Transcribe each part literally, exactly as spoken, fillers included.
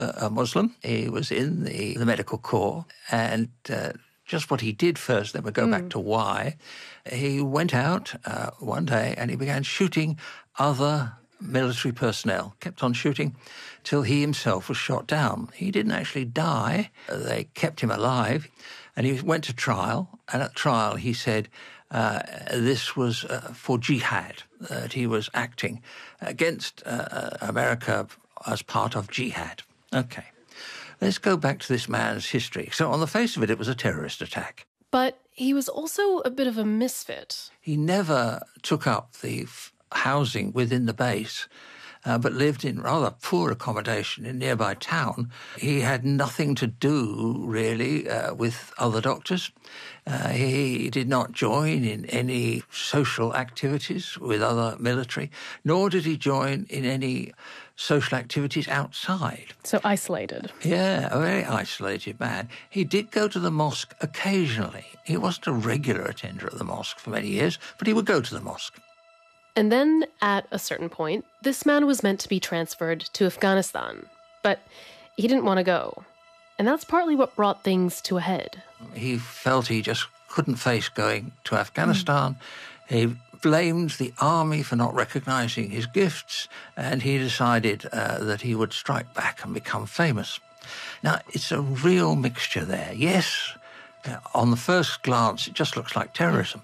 a Muslim. He was in the, the medical corps, and uh, just what he did first, then we'll go mm. back to why. He went out uh, one day and he began shooting other military personnel, kept on shooting till he himself was shot down. He didn't actually die. They kept him alive, and he went to trial, and at trial he said uh, this was uh, for jihad, that he was acting against uh, America as part of jihad. Okay, let's go back to this man's history. So on the face of it, it was a terrorist attack. But he was also a bit of a misfit. He never took up the f- housing within the base, uh, but lived in rather poor accommodation in nearby town. He had nothing to do, really, uh, with other doctors. Uh, he did not join in any social activities with other military, nor did he join in any social activities outside. So isolated. Yeah, a very isolated man. He did go to the mosque occasionally. He wasn't a regular attender at the mosque for many years, but he would go to the mosque. And then, at a certain point, this man was meant to be transferred to Afghanistan. But he didn't want to go. And that's partly what brought things to a head. He felt he just couldn't face going to Afghanistan. Mm. He blamed the army for not recognizing his gifts, and he decided uh, that he would strike back and become famous. Now, it's a real mixture there. Yes, uh, on the first glance, it just looks like terrorism.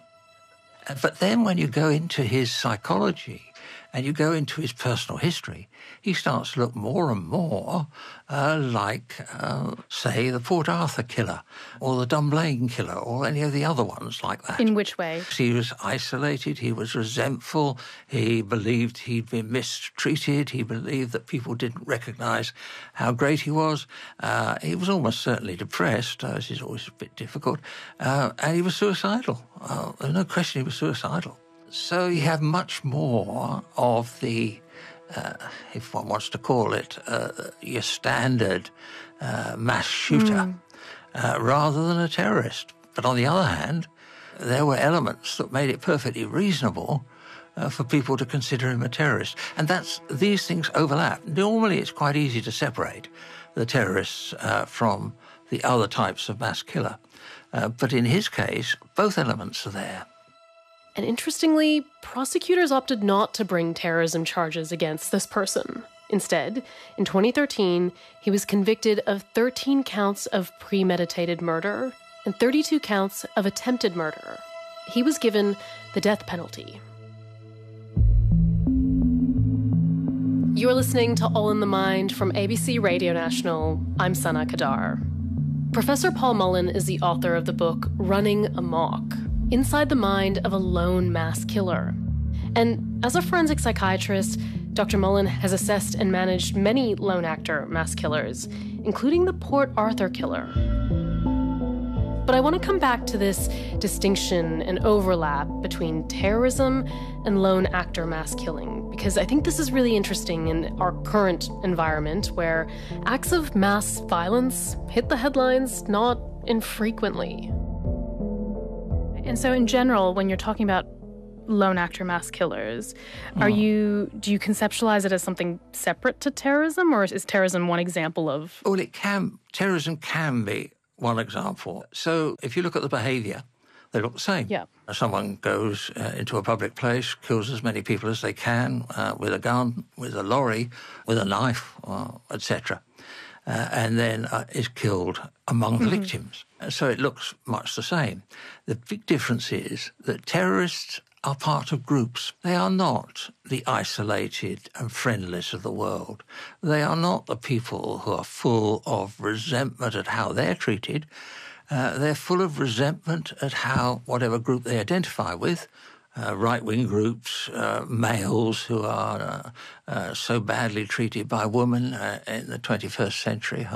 But then when you go into his psychology and you go into his personal history, he starts to look more and more uh, like, uh, say, the Port Arthur killer or the Dunblane killer or any of the other ones like that. In which way? He was isolated, he was resentful, he believed he'd been mistreated, he believed that people didn't recognise how great he was. Uh, he was almost certainly depressed, uh, this is always a bit difficult, uh, and he was suicidal. Uh, there's no question he was suicidal. So you have much more of the, uh, if one wants to call it, uh, your standard uh, mass shooter mm. uh, rather than a terrorist. But on the other hand, there were elements that made it perfectly reasonable uh, for people to consider him a terrorist. And that's these things overlap. Normally it's quite easy to separate the terrorists uh, from the other types of mass killer. Uh, but in his case, both elements are there. And interestingly, prosecutors opted not to bring terrorism charges against this person. Instead, in twenty thirteen, he was convicted of thirteen counts of premeditated murder and thirty-two counts of attempted murder. He was given the death penalty. You're listening to All in the Mind from A B C Radio National. I'm Sana Kadar. Professor Paul Mullen is the author of the book Running Amok: Inside the Mind of a Lone Mass Killer. And as a forensic psychiatrist, Doctor Mullen has assessed and managed many lone actor mass killers, including the Port Arthur killer. But I want to come back to this distinction and overlap between terrorism and lone actor mass killing, because I think this is really interesting in our current environment where acts of mass violence hit the headlines not infrequently. And so in general, when you're talking about lone actor mass killers, are mm. you do you conceptualize it as something separate to terrorism, or is terrorism one example of... Well, it can, terrorism can be one example. So if you look at the behaviour, they look the same. Yeah. Someone goes uh, into a public place, kills as many people as they can uh, with a gun, with a lorry, with a knife, uh, et cetera, uh, and then uh, is killed among the mm-hmm. victims. So it looks much the same. The big difference is that terrorists are part of groups. They are not the isolated and friendless of the world. They are not the people who are full of resentment at how they're treated. Uh, they're full of resentment at how whatever group they identify with, uh, right-wing groups, uh, males who are uh, uh, so badly treated by women uh, in the twenty-first century,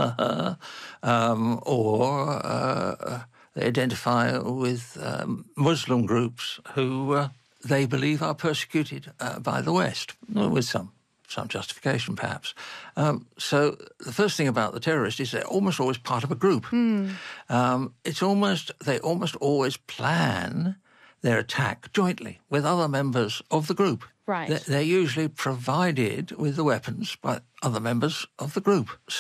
um, or uh, they identify with um, Muslim groups who uh, they believe are persecuted uh, by the West, with some some justification perhaps. Um, so the first thing about the terrorists is they're almost always part of a group. Mm. Um, it's almost, they almost always plan their attack jointly with other members of the group. Right. They're usually provided with the weapons by other members of the group.